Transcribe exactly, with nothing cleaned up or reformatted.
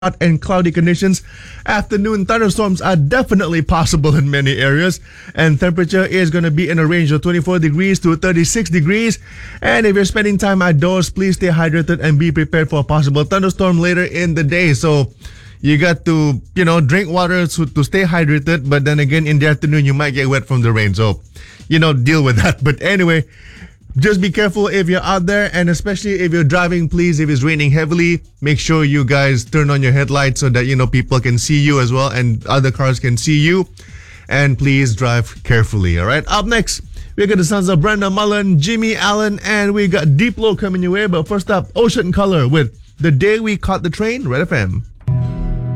hot and cloudy conditions. Afternoon thunderstorms are definitely possible in many areas, and temperature is going to be in a range of twenty-four degrees to thirty-six degrees. And if you're spending time outdoors, please stay hydrated and be prepared for a possible thunderstorm later in the day. So you got to, you know, drink water to, to stay hydrated, but then again, in the afternoon, you might get wet from the rain. So, you know, deal with that. But anyway, just be careful if you're out there, and especially if you're driving, please, if it's raining heavily, make sure you guys turn on your headlights so that, you know, people can see you as well and other cars can see you. And please drive carefully, all right? Up next, we got the sons of Brenda Mullen, Jimmy Allen, and we got Deep Low coming your way. But first up, Ocean Color with The Day We Caught the Train, Red F M.